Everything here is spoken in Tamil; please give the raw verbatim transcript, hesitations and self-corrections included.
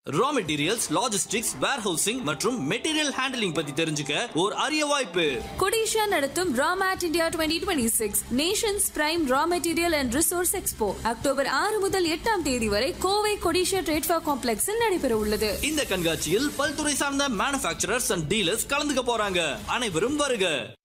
Raw materials, logistics, warehousing மற்றும் material handling பத்தி தெரிஞ்சுக்க ஒரு அரிய வாய்ப்பு. கொடிஷா நடத்தும் ராமேட் India twenty twenty-six Nations Prime Raw Material and Resource Expo October ஆறு முதல் எட்டாம் தேதி வரை கோவை கொடிஷா ட்ரேட் ஃபேர் காம்ப்ளெக்ஸில் நடைபெற உள்ளது. இந்த கண்காட்சியில் பல்துறை சார்ந்த மேனுஃபேக்சரர்ஸ் அண்ட் டீலர்ஸ் கலந்துக்க போறாங்க. அனைவரும் வருக.